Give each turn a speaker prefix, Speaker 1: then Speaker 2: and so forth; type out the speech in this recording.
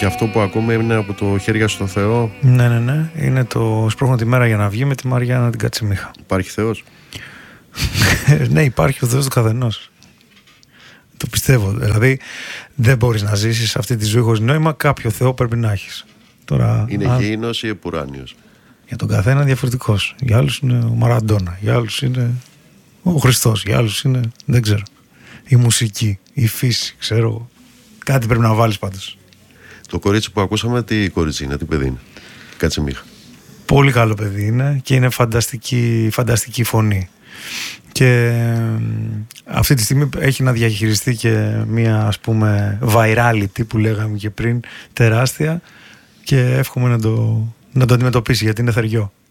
Speaker 1: Και αυτό που ακούμε είναι από το «Χέρια στο Θεό».
Speaker 2: Ναι. Είναι το «Σπρώχνω τη μέρα για να βγει» με τη Μαριάννα την Κατσιμίχα.
Speaker 1: Υπάρχει Θεός?
Speaker 2: Ναι, υπάρχει ο Θεός του καθενός. Το πιστεύω. Δηλαδή δεν μπορείς να ζήσεις αυτή τη ζωή χωρίς νόημα. Κάποιο Θεό πρέπει να έχεις. Τώρα,
Speaker 1: είναι γήινος ή επουράνιος?
Speaker 2: Για τον καθένα διαφορετικός. Για άλλους είναι ο Μαραντόνα, για άλλους είναι ο Χριστός, για άλλους είναι, δεν ξέρω, η μουσική, η φύση, ξέρω. Κάτι πρέπει να βάλεις πάντως.
Speaker 1: Το κορίτσι που ακούσαμε, τι κορίτσι είναι, τι παιδί είναι? Κατσιμίχα.
Speaker 2: Πολύ καλό παιδί είναι και είναι φανταστική φωνή. Και αυτή τη στιγμή έχει να διαχειριστεί και μία, ας πούμε, virality που λέγαμε και πριν, τεράστια, και εύχομαι να το αντιμετωπίσει, γιατί είναι θεριό.